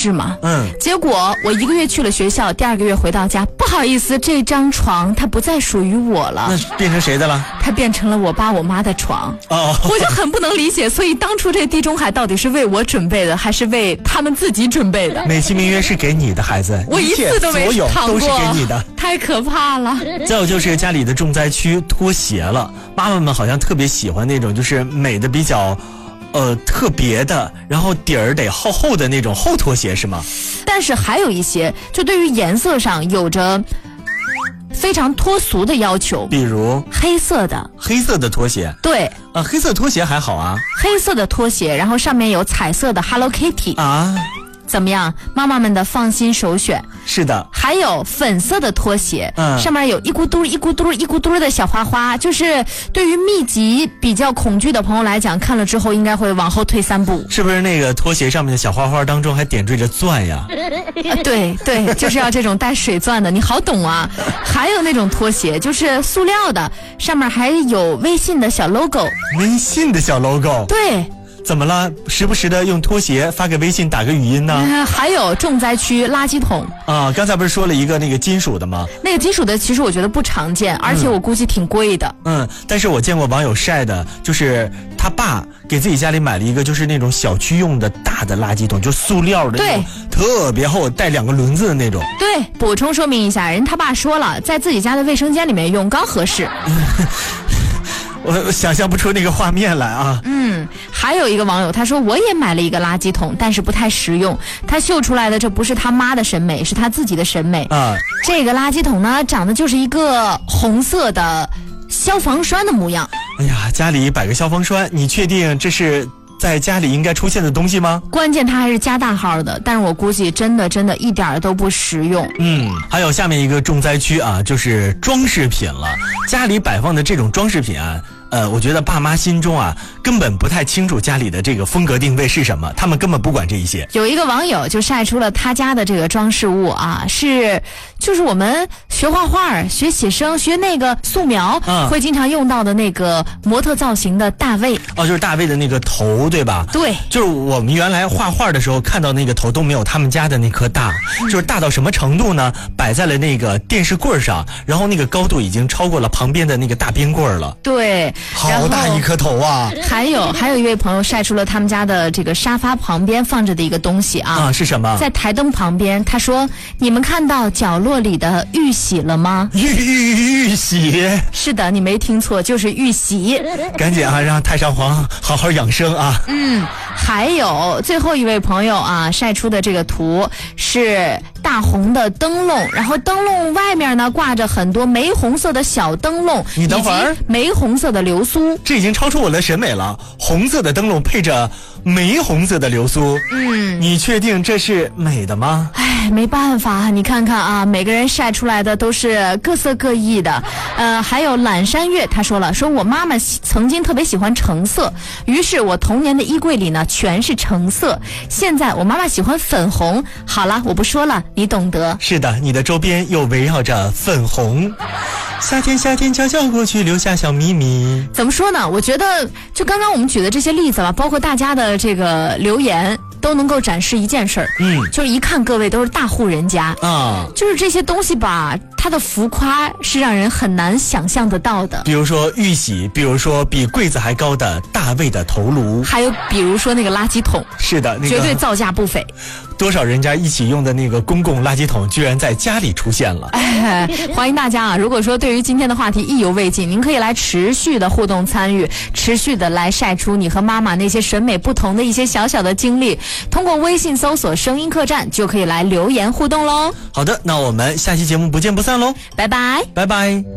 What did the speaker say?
置嘛。结果我1个月去了学校，第2个月回到家，不好意思，这张床它不再属于我了。 那变成谁的了？ 它变成了我爸我妈的床。我就很不能理解，所以当初这地中海到底是为我准备的，还是为他们自己准备的？ 美其名曰是给你的孩子， 我一次都没躺过， 都是给你的， 太可怕了。 再有就是家里的重灾区拖鞋了，妈妈们好像特别喜欢那种就是美的比较特别的，然后底儿得厚厚的那种厚拖鞋是吗？ 但是还有一些就对于颜色上有着非常脱俗的要求， 比如黑色的拖鞋。 对黑色拖鞋还好啊， 黑色的拖鞋，然后上面有彩色的 Hello Kitty 啊， 怎么样？妈妈们的放心首选。 是的， 还有粉色的拖鞋，上面有一咕嘟一咕嘟一咕嘟的小花花，就是对于密集比较恐惧的朋友来讲，看了之后应该会往后退3步。 是不是那个拖鞋上面的小花花当中还点缀着钻呀？ 对对，就是要这种带水钻的，你好懂啊。还有那种拖鞋就是塑料的，上面还有微信的小 logo。 微信的小 logo？ 对。 怎么了？时不时的用拖鞋发个微信打个语音呢？ 还有重灾区垃圾桶啊！刚才不是说了一个那个金属的吗？ 那个金属的其实我觉得不常见，而且我估计挺贵的。 但是我见过网友晒的，就是他爸给自己家里买了一个就是那种小区用的大的垃圾桶，就塑料的， 对， 特别厚，带2个轮子的那种。 对，补充说明一下，人他爸说了，在自己家的卫生间里面用刚合适。 我想象不出那个画面来啊。 还有一个网友他说，我也买了一个垃圾桶，但是不太实用。他秀出来的这不是他妈的审美，是他自己的审美啊。这个垃圾桶呢，长得就是一个红色的消防栓的模样。 哎呀，家里摆个消防栓，你确定这是在家里应该出现的东西吗？ 关键它还是加大号的，但是我估计真的一点都不实用。 还有下面一个重灾区啊，就是装饰品了。家里摆放的这种装饰品啊，我觉得爸妈心中啊根本不太清楚家里的这个风格定位是什么，他们根本不管这一些。 有一个网友就晒出了他家的这个装饰物啊，就是我们学画画、学写生、学那个素描，会经常用到的那个模特造型的大卫。 就是大卫的那个头，对吧？ 对， 就是我们原来画画的时候看到那个头都没有他们家的那颗大，就是大到什么程度呢？摆在了那个电视柜上，然后那个高度已经超过了旁边的那个大冰棍了。 对， 好大一颗头啊！ 还有一位朋友晒出了他们家的这个沙发旁边放着的一个东西啊， 是什么？ 在台灯旁边，他说：“你们看到角落里的玉玺了吗？” 玉玺？ 是的，你没听错，就是玉玺。 赶紧啊，让太上皇好好养生啊！ 还有最后一位朋友啊晒出的这个图是大红的灯笼，然后灯笼外面呢挂着很多玫红色的小灯笼， 你等会儿， 玫红色的流苏， 这已经超出我的审美了。红色的灯笼配着玫红色的流苏，你确定这是美的吗？ 没办法，你看看啊，每个人晒出来的都是各色各异的。还有懒山月，他说我妈妈曾经特别喜欢橙色，于是我童年的衣柜里呢全是橙色。现在我妈妈喜欢粉红，好了，我不说了，你懂得。 是的，你的周边又围绕着粉红。夏天悄悄过去，留下小秘密。 怎么说呢？我觉得就刚刚我们举的这些例子吧，包括大家的这个留言，都能够展示一件事儿，就是一看各位都是大户人家啊，就是这些东西吧，它的浮夸是让人很难想象得到的。 比如说玉玺，比如说比柜子还高的大卫的头颅， 还有比如说那个垃圾桶， 是的， 绝对造价不菲。 多少人家一起用的那个公共垃圾桶，居然在家里出现了。 欢迎大家啊！如果说对于今天的话题意犹未尽，您可以来持续的互动参与，持续的来晒出你和妈妈那些审美不同的一些小小的经历。通过微信搜索声音客栈就可以来留言互动喽。 好的，那我们下期节目不见不散喽， 拜拜， 拜拜。